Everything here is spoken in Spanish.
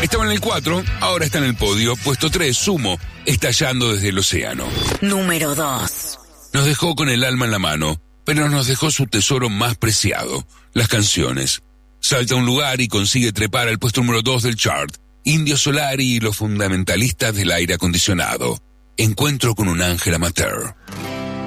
Estaba en el 4, ahora está en el podio. Puesto 3, Sumo, Estallando desde el océano. Número 2. Nos dejó con el alma en la mano, pero nos dejó su tesoro más preciado, las canciones. Salta un lugar y consigue trepar al puesto número 2 del chart. Indio Solari y los fundamentalistas del aire acondicionado. Encuentro con un ángel amateur.